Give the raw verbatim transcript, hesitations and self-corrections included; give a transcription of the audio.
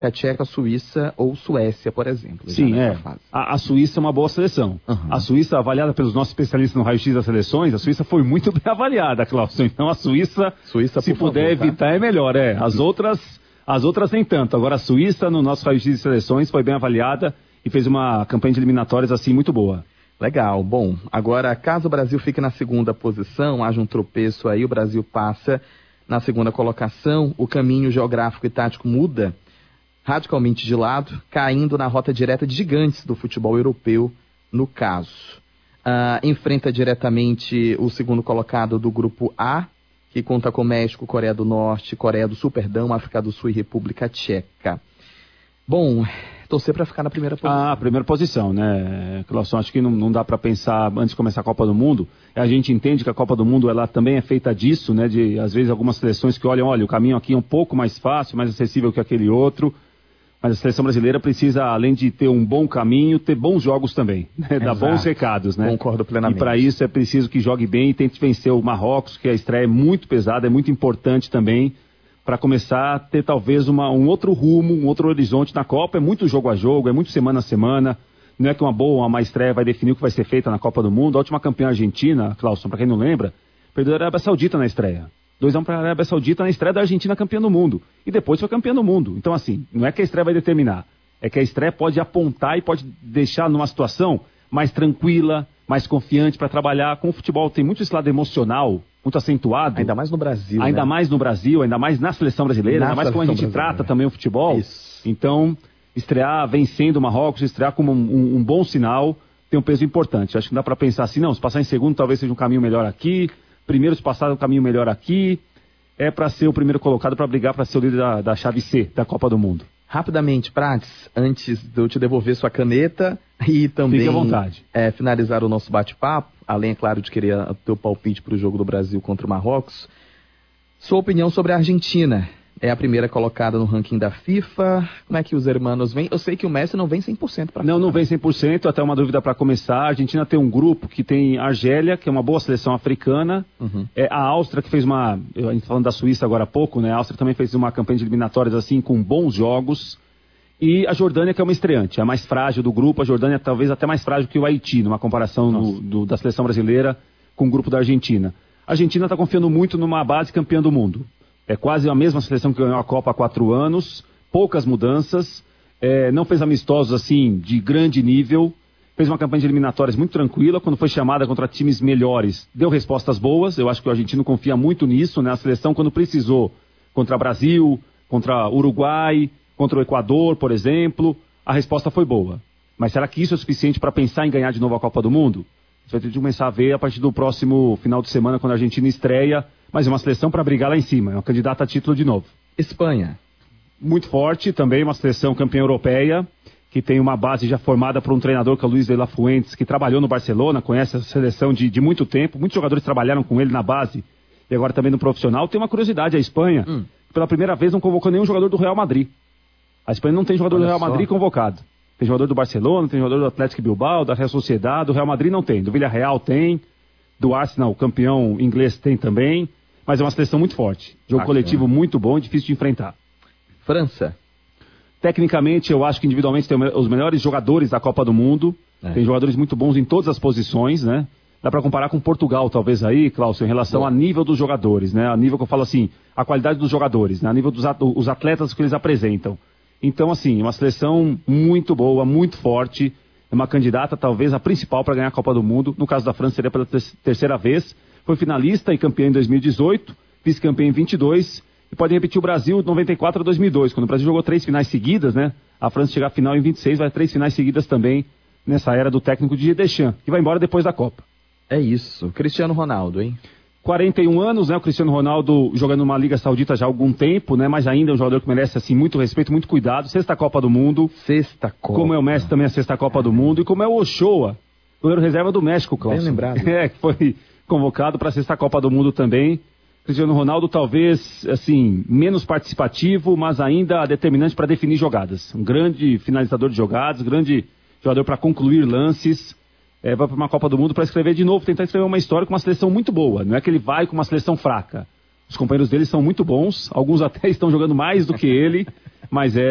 Tcheca, Suíça ou Suécia, por exemplo. Sim, é. A, a Suíça é uma boa seleção. Uhum. A Suíça, avaliada pelos nossos especialistas no raio-x das seleções, a Suíça foi muito bem avaliada, Cláudio. Então a Suíça, Suíça se puder favor, evitar, tá? é melhor. É. As, uhum. outras, as outras nem tanto. Agora a Suíça, no nosso raio-x de seleções, foi bem avaliada e fez uma campanha de eliminatórias assim muito boa. Legal. Bom, agora caso o Brasil fique na segunda posição, haja um tropeço aí, o Brasil passa na segunda colocação, o caminho geográfico e tático muda radicalmente de lado, caindo na rota direta de gigantes do futebol europeu, no caso. Uh, enfrenta diretamente o segundo colocado do grupo A, que conta com México, Coreia do Norte, Coreia do Sul, perdão, África do Sul e República Tcheca. Bom, torcer para ficar na primeira posição. Ah, primeira posição, né, Cláudio? Acho que não, não dá para pensar antes de começar a Copa do Mundo. A gente entende que a Copa do Mundo ela também é feita disso, né? De às vezes algumas seleções que olham, olha, o caminho aqui é um pouco mais fácil, mais acessível que aquele outro. Mas a seleção brasileira precisa, além de ter um bom caminho, ter bons jogos também, né? Dar bons recados, né? Concordo plenamente. E para isso é preciso que jogue bem e tente vencer o Marrocos, que a estreia é muito pesada, é muito importante também, para começar a ter talvez uma, um outro rumo, um outro horizonte na Copa. É muito jogo a jogo, é muito semana a semana. Não é que uma boa, uma estreia vai definir o que vai ser feita na Copa do Mundo. A última campeã argentina, Cláudio, para quem não lembra, perdeu a Arábia Saudita na estreia. dois a um para a Arábia Saudita na estreia da Argentina campeã do mundo. E depois foi campeã do mundo. Então, assim, não é que a estreia vai determinar. É que a estreia pode apontar e pode deixar numa situação mais tranquila, mais confiante para trabalhar. Com o futebol tem muito esse lado emocional, muito acentuado. Ainda mais no Brasil, Ainda né? mais no Brasil, ainda mais na seleção brasileira, na ainda mais como a gente brasileira. trata também o futebol. Isso. Então, estrear vencendo o Marrocos, estrear como um, um, um bom sinal, tem um peso importante. Acho que não dá para pensar assim, não, se passar em segundo talvez seja um caminho melhor aqui. Primeiro, se passar um caminho melhor aqui, é para ser o primeiro colocado, para brigar para ser o líder da, da chave C da Copa do Mundo. Rapidamente, Prates, antes de eu te devolver sua caneta e também Fique à vontade. É, finalizar o nosso bate-papo, além, é claro, de querer o teu palpite para o jogo do Brasil contra o Marrocos, sua opinião sobre a Argentina. É a primeira colocada no ranking da FIFA. Como é que os hermanos vêm? Eu sei que o Messi não vem cem por cento para Não, não vem cem por cento, até uma dúvida para começar. A Argentina tem um grupo que tem a Argélia, que é uma boa seleção africana. Uhum. É a Áustria, que fez uma... A gente falando da Suíça agora há pouco, né? A Áustria também fez uma campanha de eliminatórias assim, com bons jogos. E a Jordânia, que é uma estreante, a mais frágil do grupo. A Jordânia talvez até mais frágil que o Haiti, numa comparação do, do, da seleção brasileira com o grupo da Argentina. A Argentina está confiando muito numa base campeã do mundo. É quase a mesma seleção que ganhou a Copa há quatro anos, poucas mudanças, é, não fez amistosos assim de grande nível, fez uma campanha de eliminatórias muito tranquila, quando foi chamada contra times melhores, deu respostas boas. Eu acho que o argentino confia muito nisso, né? A seleção quando precisou, contra Brasil, contra Uruguai, contra o Equador, por exemplo, a resposta foi boa. Mas será que isso é suficiente para pensar em ganhar de novo a Copa do Mundo? Você vai ter que começar a ver a partir do próximo final de semana, quando a Argentina estreia, mas é uma seleção para brigar lá em cima, é uma candidata a título de novo. Espanha. Muito forte, também uma seleção campeã europeia, que tem uma base já formada por um treinador que é o Luis de la Fuentes, que trabalhou no Barcelona, conhece a seleção de, de muito tempo, muitos jogadores trabalharam com ele na base e agora também no profissional. Tem uma curiosidade, a Espanha, hum. pela primeira vez não convocou nenhum jogador do Real Madrid. A Espanha não tem jogador Olha do Real só. Madrid convocado. Tem jogador do Barcelona, tem jogador do Atlético Bilbao, da Real Sociedade, do Real Madrid não tem, do Villarreal tem, do Arsenal, campeão inglês, tem também. Mas é uma seleção muito forte. Jogo Bacana. coletivo muito bom e difícil de enfrentar. França. Tecnicamente, eu acho que individualmente tem os melhores jogadores da Copa do Mundo. É. Tem jogadores muito bons em todas as posições, né? Dá para comparar com Portugal, talvez aí, Cláudio, em relação Bom. a nível dos jogadores, né? A nível que eu falo assim, a qualidade dos jogadores, né? A nível dos atletas que eles apresentam. Então, assim, uma seleção muito boa, muito forte. É uma candidata, talvez, a principal para ganhar a Copa do Mundo. No caso da França, seria pela terceira vez. Foi finalista e campeã em dois mil e dezoito, vice-campeã em vinte e dois, e pode repetir o Brasil de noventa e quatro a dois mil e dois, quando o Brasil jogou três finais seguidas, né? A França chegar à final em vinte e seis, vai três finais seguidas também, nessa era do técnico Didier Deschamps, que vai embora depois da Copa. É isso. Cristiano Ronaldo, hein? quarenta e um anos, né? O Cristiano Ronaldo jogando numa Liga Saudita já há algum tempo, né? Mas ainda é um jogador que merece, assim, muito respeito, muito cuidado. Sexta Copa do Mundo. Sexta Copa. Como é o Messi também a sexta Copa do Mundo. E como é o Ochoa, goleiro reserva do México, Cláudio. Bem lembrado. É, que foi convocado para a sexta Copa do Mundo também. Cristiano Ronaldo talvez, assim, menos participativo, mas ainda determinante para definir jogadas. Um grande finalizador de jogadas, grande jogador para concluir lances. É, vai para uma Copa do Mundo para escrever de novo, tentar escrever uma história com uma seleção muito boa. Não é que ele vai com uma seleção fraca. Os companheiros dele são muito bons, alguns até estão jogando mais do que ele, mas é